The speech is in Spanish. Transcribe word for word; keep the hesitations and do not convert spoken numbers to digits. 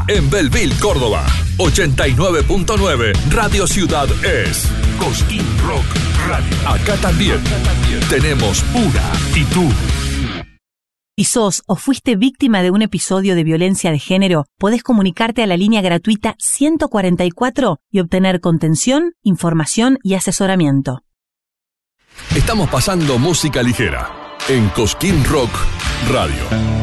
en Belleville, Córdoba. ochenta y nueve punto nueve Radio Ciudad es Cosquín Rock Radio. Acá también tenemos una actitud. Si sos o fuiste víctima de un episodio de violencia de género, podés comunicarte a la línea gratuita ciento cuarenta y cuatro y obtener contención, información y asesoramiento. Estamos pasando música ligera en Cosquín Rock Radio.